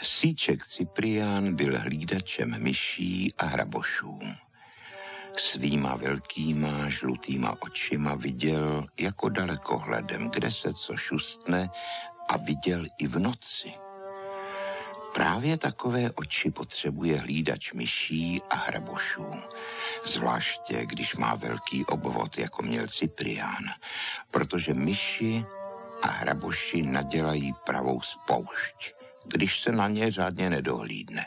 Síček Cyprián byl hlídačem myší a hrabošů. Svýma velkýma žlutýma očima viděl jako dalekohledem, kde se co šustne, a viděl i v noci. Právě takové oči potřebuje hlídač myší a hrabošů. Zvláště, když má velký obvod, jako měl Cyprián, protože myši a hraboši nadělají pravou spoušť, když se na ně řádně nedohlídne.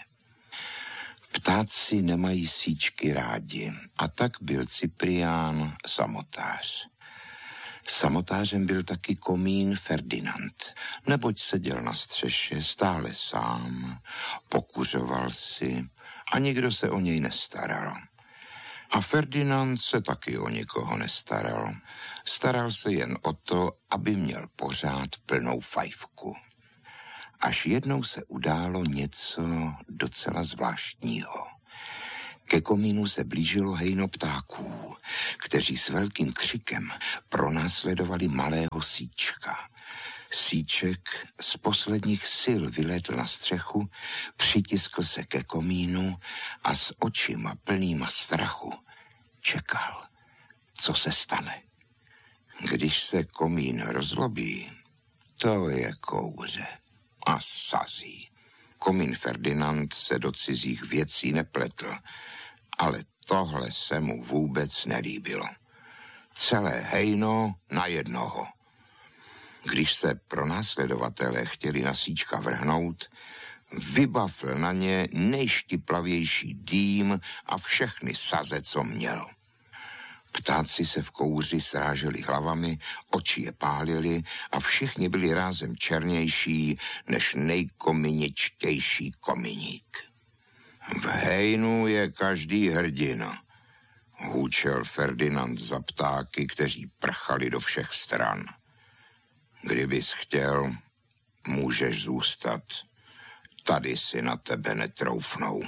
Ptáci nemají síčky rádi, a tak byl Cyprián samotář. Samotářem byl taky komín Ferdinand, neboť seděl na střeše stále sám, pokuřoval si a nikdo se o něj nestaral. A Ferdinand se taky o nikoho nestaral. Staral se jen o to, aby měl pořád plnou fajfku. Až jednou se událo něco docela zvláštního. Ke komínu se blížilo hejno ptáků, kteří s velkým křikem pronásledovali malého Síčka. Síček z posledních sil vylétl na střechu, přitiskl se ke komínu a s očima plnýma strachu čekal, co se stane. Když se komín rozlobí, to je kouře a sazí. Komín Ferdinand se do cizích věcí nepletl, ale tohle se mu vůbec nelíbilo. Celé hejno na jednoho. Když se pronásledovatelé chtěli na Síčka vrhnout, vybavil na ně nejštiplavější dým a všechny saze, co měl. Ptáci se v kouři sráželi hlavami, oči je pálily a všichni byli rázem černější než nejkominičtější kominík. V hejnu je každý hrdina, hůčel Ferdinand za ptáky, kteří prchali do všech stran. Kdybys chtěl, můžeš zůstat. Tady si na tebe netroufnou.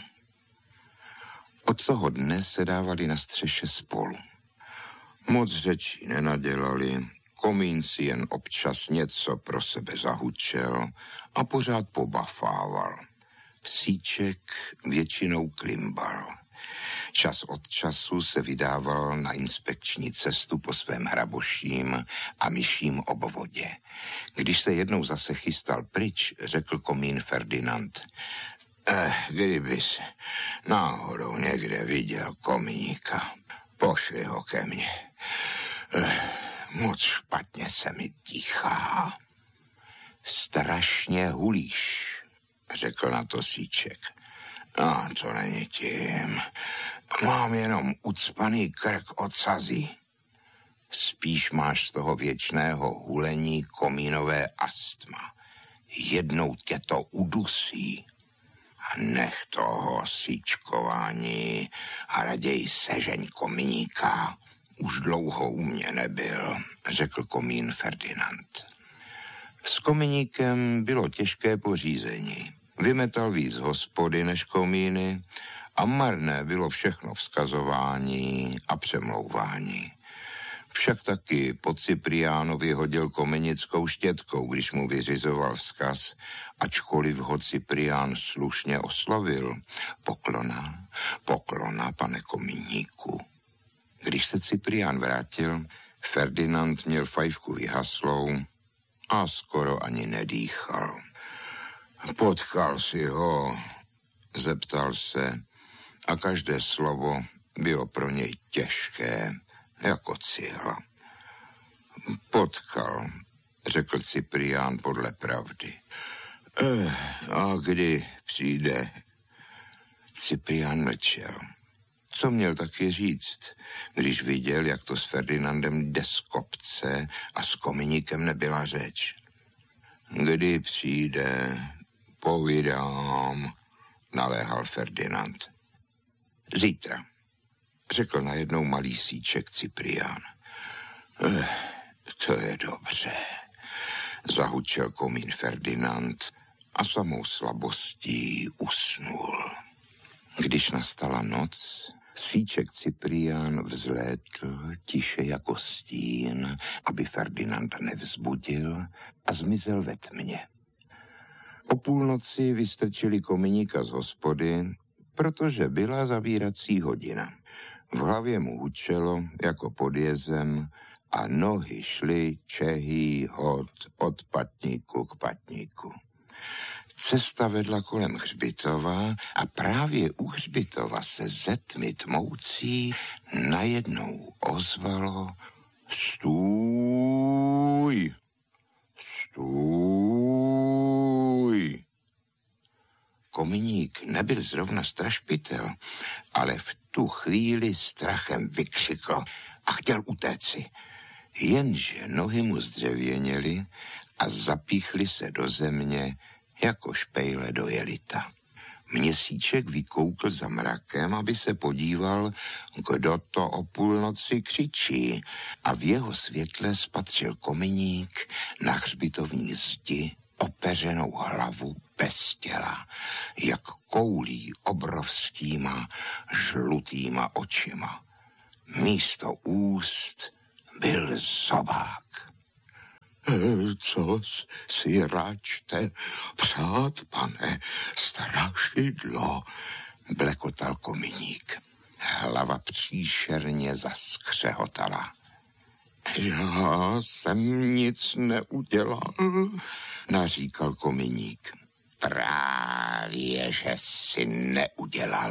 Od toho dne se dávali na střeše spolu. Moc řečí nenadělali, komín si jen občas něco pro sebe zahučel a pořád pobafával. Síček většinou klimbal. Čas od času se vydával na inspekční cestu po svém hraboším a myším obvodě. Když se jednou zase chystal pryč, řekl komín Ferdinand: kdybys náhodou někde viděl komíníka, pošli ho ke mně. Moc špatně se mi dýchá. Strašně hulíš, řekl na to Síček. No, to není tím. Mám jenom ucpaný krk od sazí. Spíš máš z toho věčného hulení komínové astma. Jednou tě to udusí. A nech toho síčkování a raději sežeň komíníka. Už dlouho u mě nebyl, řekl komín Ferdinand. S komíníkem bylo těžké pořízení. Vymetal víc hospody než komíny a marné bylo všechno vzkazování a přemlouvání. Však taky po Cypriánovi hodil komenickou štětkou, když mu vyřizoval vzkaz, ačkoliv ho Cyprián slušně oslovil. Poklona, poklona, pane komíníku. Když se Cyprián vrátil, Ferdinand měl fajfku vyhaslou a skoro ani nedýchal. Potkal si ho, zeptal se, a každé slovo bylo pro něj těžké, jako cihla. Potkal, řekl Cyprián podle pravdy. A kdy přijde? Cyprián mlčel. Co měl taky říct, když viděl, jak to s Ferdinandem jde z kopce a s komíníkem nebyla řeč? Kdy přijde, povídám, naléhal Ferdinand. Zítra, řekl najednou malý Síček Cyprián. To je dobře, zahučel komín Ferdinand a samou slabostí usnul. Když nastala noc, Síček Cyprián vzlétl tiše jako stín, aby Ferdinanda nevzbudil, a zmizel ve tmě. O půlnoci vystrčili Kominíka z hospody, protože byla zavírací hodina. V hlavě mu hučelo jako pod jezem a nohy šly čehý hod od patníku k patníku. Cesta vedla kolem hřbitova a právě u hřbitova se ze tmy tmoucí najednou ozvalo: Stůj! Stůj! Kominík nebyl zrovna strašpitel, ale v tu chvíli strachem vykřikl a chtěl utéci. Jenže nohy mu zdřevěněly a zapíchly se do země jako špejle do jelita. Měsíček vykoukl za mrakem, aby se podíval, kdo to o půlnoci křičí, a v jeho světle spatřil Kominík na hřbitovní zdi opeřenou hlavu bez těla, jak koulí obrovskýma žlutýma očima. Místo úst byl zobák. Co si račte přát, pane strašidlo, blekotal Kominík. Hlava příšerně zaskřehotala. Já jsem nic neudělal, naříkal Kominík. Právě, že jsi neudělal,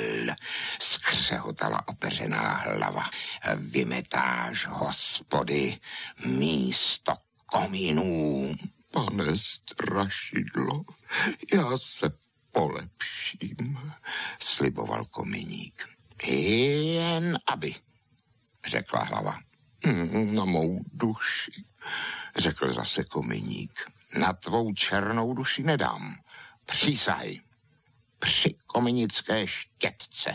skřehotala opeřená hlava. Vymetáš hospody místo komínů. Pane strašidlo, já se polepším, sliboval Kominík. Jen aby, řekla hlava. Na mou duši, řekl zase Kominík. Na tvou černou duši nedám. Přísahaj. Při kominické štětce.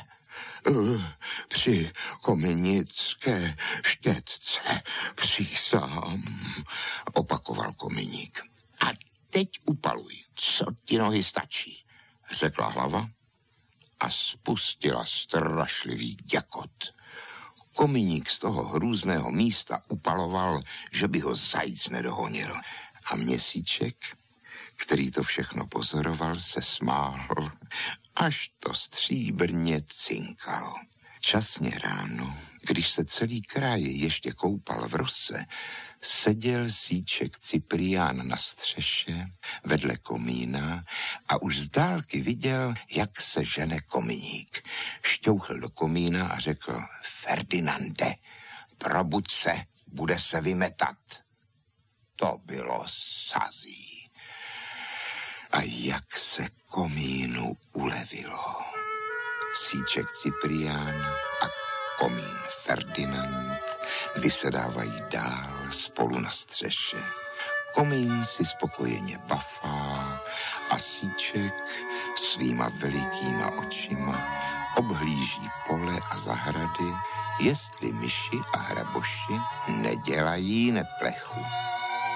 Při kominické štětce přísahám, opakoval Kominík. A teď upaluj, co ti nohy stačí, řekla hlava a spustila strašlivý děkot. Kominík z toho hrůzného místa upaloval, že by ho zajíc nedohonil. A Měsíček, který to všechno pozoroval, se smál, až to stříbrně cinkalo. Časně ráno, když se celý kraj ještě koupal v rose, seděl Síček Ciprián na střeše vedle komína a už z dálky viděl, jak se žene Kominík. Šťouchl do komína a řekl: Ferdinande, probuď se, bude se vymetat. To bylo sazí. A jak se komínu ulevilo. Síček Ciprián a komín Ferdinand vysedávají dál spolu na střeše. Komín si spokojeně bafá a Síček svýma velikýma očima obhlíží pole a zahrady, jestli myši a hraboši nedělají neplechu.